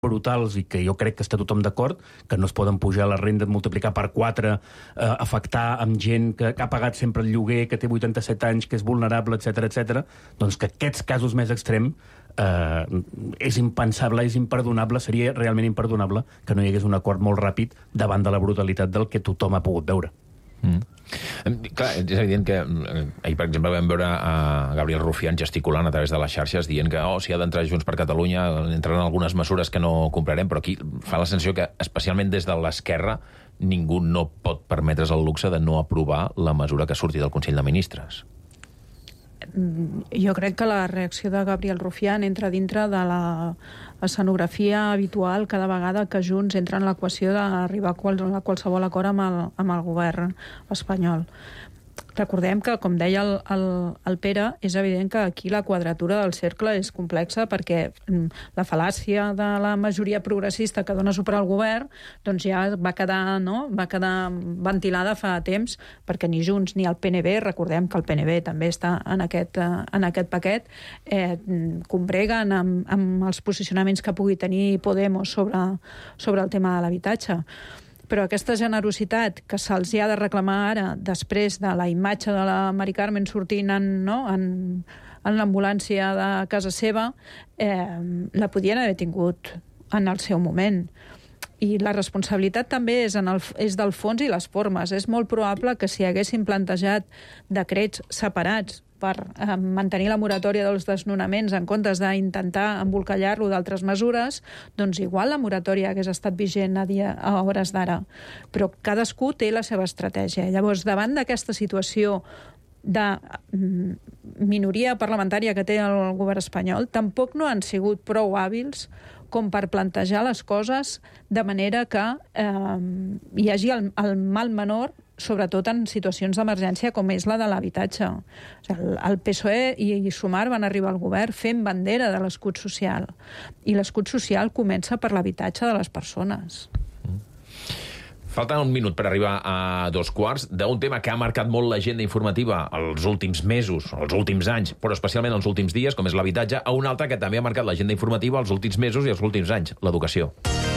brutals i que jo crec que està tothom d'acord, que no es poden pujar les rendes, multiplicar per 4, afectar amb gent que ha pagat sempre el lloguer, que té 87 anys, que és vulnerable, etc, doncs que aquests casos més extrems és impensable, és imperdonable, seria realment imperdonable que no hi hagués un acord molt ràpid davant de la brutalitat del que tothom ha pogut veure. Clar, és evident que ahir, per exemple, vam veure a Gabriel Rufián gesticulant a través de les xarxes dient que si ha d'entrar Junts per Catalunya entraran algunes mesures que no comprarem, però aquí fa la sensació que, especialment des de l'esquerra, ningú no pot permetre's el luxe de no aprovar la mesura que surti del Consell de Ministres. Jo crec que la reacció de Gabriel Rufián entra dintre de l'escenografia habitual cada vegada que Junts entra en l'equació d'arribar a qualsevol acord amb el govern espanyol. Recordem que, com deia el Pere, és evident que aquí la quadratura del cercle és complexa perquè la fal·làcia de la majoria progressista que dona suport al govern doncs ja va quedar ventilada fa temps, perquè ni Junts ni el PNB, recordem que el PNB també està en aquest paquet, combreguen amb els posicionaments que pugui tenir Podemos sobre el tema de l'habitatge. Però aquesta generositat que se'ls ha de reclamar ara, després de la imatge de la Mari Carmen sortint en l'ambulància de casa seva, la podien haver tingut en el seu moment. I la responsabilitat també és del fons i les formes. És molt probable que si haguessin plantejat decrets separats per mantenir la moratòria dels desnonaments en comptes d'intentar embolcallar-lo d'altres mesures, doncs igual la moratòria hagués estat vigent a hores d'ara. Però cadascú té la seva estratègia. Llavors, davant d'aquesta situació de minoria parlamentària que té el govern espanyol, tampoc no han sigut prou hàbils com per plantejar les coses de manera que hi hagi el mal menor, sobretot en situacions d'emergència com és la de l'habitatge. O sigui, el PSOE i Sumar van arribar al govern fent bandera de l'escut social. I l'escut social comença per l'habitatge de les persones. Falta un minut per arribar a 2:15 d'un tema que ha marcat molt l'agenda informativa els últims mesos, els últims anys, però especialment els últims dies, com és l'habitatge, a un altre que també ha marcat l'agenda informativa els últims mesos i els últims anys, l'educació.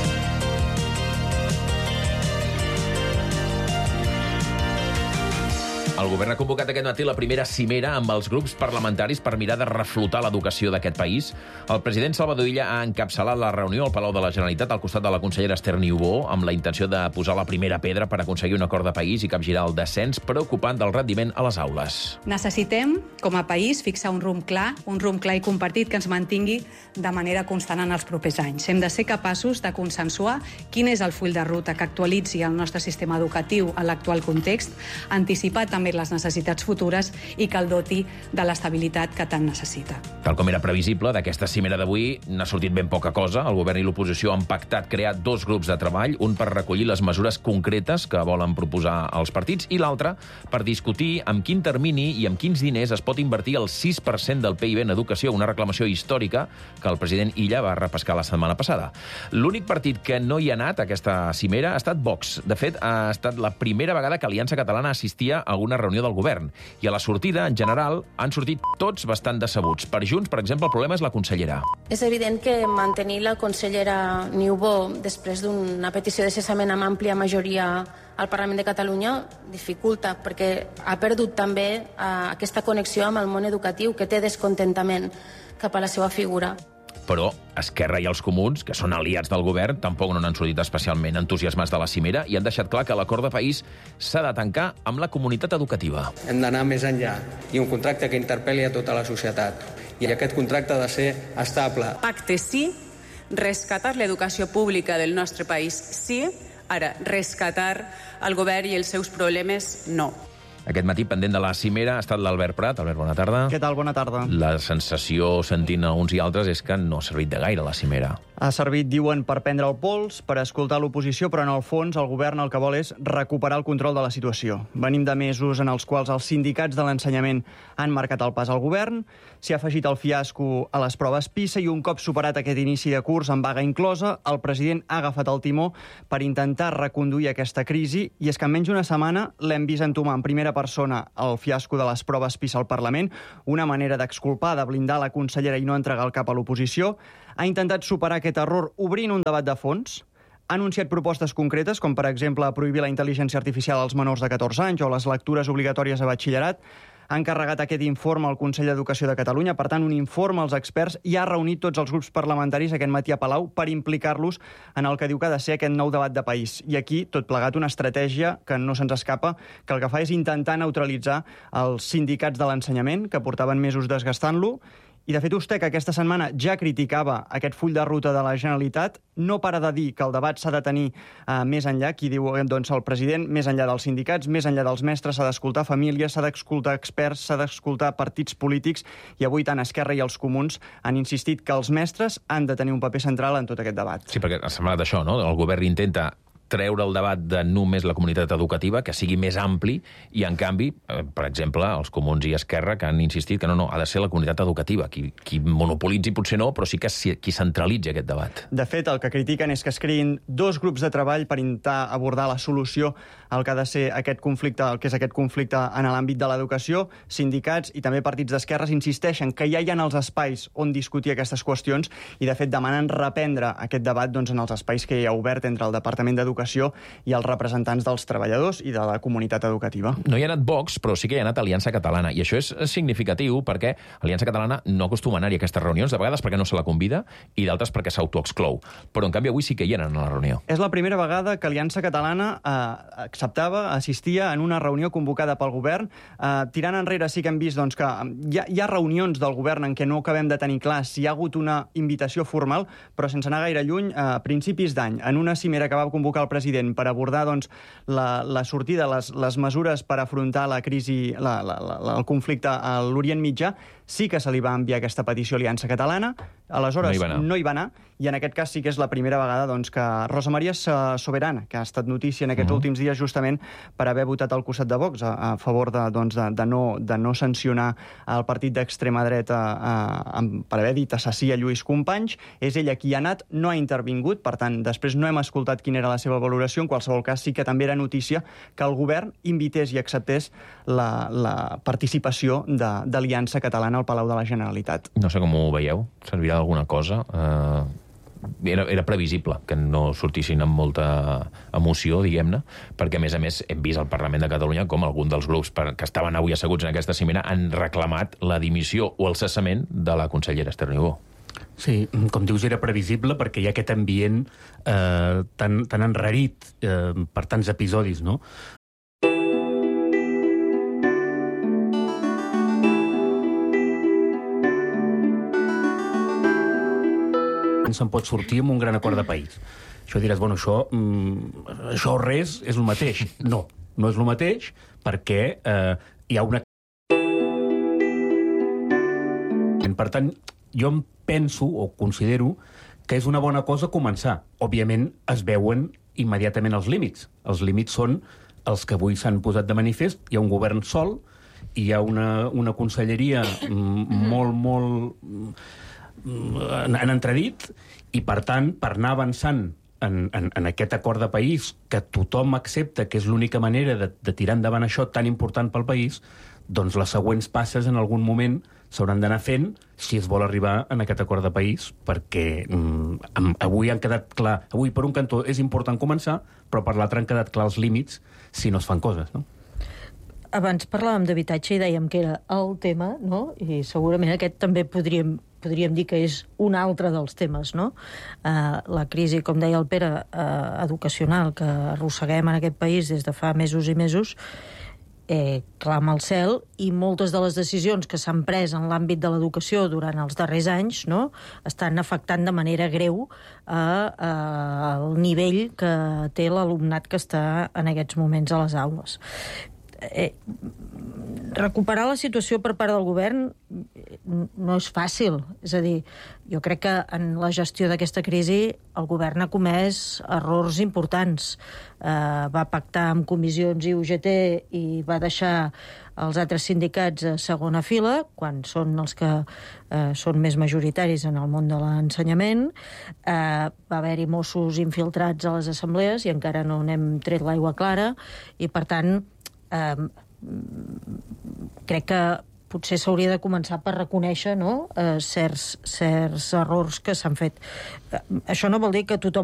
El govern ha convocat aquest matí la primera cimera amb els grups parlamentaris per mirar de reflotar l'educació d'aquest país. El president Salvador Illa ha encapçalat la reunió al Palau de la Generalitat al costat de la consellera Esther Niubó amb la intenció de posar la primera pedra per aconseguir un acord de país i capgirar el descens preocupant del rendiment a les aules. Necessitem, com a país, fixar un rumb clar i compartit que ens mantingui de manera constant en els propers anys. Hem de ser capaços de consensuar quin és el full de ruta que actualitzi el nostre sistema educatiu en l'actual context, anticipar també les necessitats futures i que el doti de l'estabilitat que tant necessita. Tal com era previsible, d'aquesta cimera d'avui n'ha sortit ben poca cosa. El govern i l'oposició han pactat crear 2 grups de treball, un per recollir les mesures concretes que volen proposar els partits i l'altre per discutir amb quin termini i amb quins diners es pot invertir el 6% del PIB en educació, una reclamació històrica que el president Illa va repescar la setmana passada. L'únic partit que no hi ha anat a aquesta cimera ha estat Vox. De fet, ha estat la primera vegada que Aliança Catalana assistia a una reunió del govern. I a la sortida, en general, han sortit tots bastant decebuts. Per Junts, per exemple, el problema és la consellera. És evident que mantenir la consellera Niubó després d'una petició de cessament amb àmplia majoria al Parlament de Catalunya dificulta, perquè ha perdut també aquesta connexió amb el món educatiu, que té descontentament cap a la seva figura. Però Esquerra i els Comuns, que són aliats del govern, tampoc no n'han sortit especialment entusiasmats de la cimera i han deixat clar que l'acord de país s'ha de tancar amb la comunitat educativa. Hem d'anar més enllà i un contracte que interpel·li a tota la societat. I aquest contracte ha de ser estable. Pacte sí, rescatar l'educació pública del nostre país sí, ara rescatar el govern i els seus problemes no. Aquest matí, pendent de la cimera, ha estat l'Albert Prat. Albert, bona tarda. Què tal? Bona tarda. La sensació, sentint a uns i altres, és que no ha servit de gaire la cimera. Ha servit, diuen, per prendre el pols, per escoltar l'oposició, però en el fons el govern el que vol és recuperar el control de la situació. Venim de mesos en els quals els sindicats de l'ensenyament han marcat el pas al govern, s'hi ha afegit el fiasco a les proves PISA i un cop superat aquest inici de curs amb vaga inclosa, el president ha agafat el timó per intentar reconduir aquesta crisi i és que en menys d'una setmana l'hem vist entomar en primera persona el fiasco de les proves PISA al Parlament, una manera d'exculpar, de blindar la consellera i no entregar el cap a l'oposició. Ha intentat superar aquest error obrint un debat de fons. Ha anunciat propostes concretes, com per exemple prohibir la intel·ligència artificial als menors de 14 anys o les lectures obligatòries a batxillerat. Ha encarregat aquest informe al Consell d'Educació de Catalunya, per tant, un informe als experts, i ha reunit tots els grups parlamentaris aquest matí a Palau per implicar-los en el que diu que ha de ser aquest nou debat de país. I aquí, tot plegat, una estratègia que no se'ns escapa, que el que fa és intentar neutralitzar els sindicats de l'ensenyament, que portaven mesos desgastant-lo. I, de fet, vostè, que aquesta setmana ja criticava aquest full de ruta de la Generalitat, no para de dir que el debat s'ha de tenir més enllà, qui diu doncs, el president, més enllà dels sindicats, més enllà dels mestres, s'ha d'escoltar famílies, s'ha d'escoltar experts, s'ha d'escoltar partits polítics, i avui tant Esquerra i els Comuns han insistit que els mestres han de tenir un paper central en tot aquest debat. Sí, perquè ha semblat això, no? El govern intenta treure el debat de només la comunitat educativa, que sigui més ampli, i, en canvi, per exemple, els Comuns i Esquerra, que han insistit que no, ha de ser la comunitat educativa. Qui monopolitzi potser no, però sí que qui centralitzi aquest debat. De fet, el que critiquen és que es creïn dos grups de treball per intentar abordar la solució al que ha de ser aquest conflicte, el que és aquest conflicte en l'àmbit de l'educació. Sindicats i també partits d'esquerres insisteixen que ja hi ha els espais on discutir aquestes qüestions i, de fet, demanen reprendre aquest debat doncs, en els espais que hi ha obert entre el Departament d'Educació i els representants dels treballadors i de la comunitat educativa. No hi ha anat Vox, però sí que hi ha anat Aliança Catalana, i això és significatiu perquè Aliança Catalana no acostuma a anar-hi a aquestes reunions, de vegades perquè no se la convida i d'altres perquè s'autoexclou. Però, en canvi, avui sí que hi eren a la reunió. És la primera vegada que Aliança Catalana assistia en una reunió convocada pel govern. Tirant enrere sí que hem vist doncs, que hi ha reunions del govern en què no acabem de tenir clar si hi ha hagut una invitació formal, però sense anar gaire lluny, a principis d'any, en una cimera que va convocar el president per abordar doncs, la sortida, les mesures per afrontar la crisi, el conflicte a l'Orient Mitjà, sí que se li va enviar aquesta petició a Aliança Catalana. Aleshores, no hi va anar, i en aquest cas sí que és la primera vegada doncs, que Rosa Maria Soberana, que ha estat notícia en aquests últims dies justament per haver votat al costat de Vox a favor de no sancionar el partit d'extrema dreta per haver dit assassí a Lluís Companys. És ella qui ha anat, no ha intervingut, per tant, després no hem escoltat quina era la seva valoració. En qualsevol cas, sí que també era notícia que el govern invités i acceptés la participació d'Aliança Catalana al Palau de la Generalitat. No sé com ho veieu, servirà d'alguna cosa. Era previsible que no sortissin amb molta emoció, diguem-ne, perquè, a més, hem vist al Parlament de Catalunya com algun dels grups que estaven avui asseguts en aquesta cimera han reclamat la dimissió o el cessament de la consellera Esther Niubó. Sí, com dius, era previsible perquè hi ha aquest ambient tan enrarit per tants episodis, no? Se'n pot sortir amb un gran acord de país. Això diràs, bueno, això res és el mateix. No és el mateix perquè hi ha una... Per tant, jo em penso o considero que és una bona cosa començar. Òbviament es veuen immediatament els límits. Els límits són els que avui s'han posat de manifest. Hi ha un govern sol, hi ha una conselleria molt en entredit, i, per tant, per anar avançant en aquest acord de país que tothom accepta que és l'única manera de tirar endavant això tan important pel país, doncs les següents passes en algun moment s'hauran d'anar fent si es vol arribar en aquest acord de país, perquè avui han quedat clar, avui per un cantó és important començar, però per l'altre han quedat clar els límits si no es fan coses, no? Abans parlàvem d'habitatge i dèiem que era el tema, no? I segurament aquest també podríem dir que és un altre dels temes, no? La crisi, com deia el Pere, educacional que arrosseguem en aquest país des de fa mesos i mesos, clama al cel, i moltes de les decisions que s'han pres en l'àmbit de l'educació durant els darrers anys, no, estan afectant de manera greu el nivell que té l'alumnat que està en aquests moments a les aules. Recuperar la situació per part del govern no és fàcil. És a dir, jo crec que en la gestió d'aquesta crisi el govern ha comès errors importants. Va pactar amb comissions i UGT i va deixar els altres sindicats a segona fila, quan són els que són més majoritaris en el món de l'ensenyament. Va haver-hi Mossos infiltrats a les assemblees i encara no n'hem tret l'aigua clara, i per tant crec que potser s'hauria de començar per reconèixer, no?, certs errors que s'han fet. Això no vol dir que tothom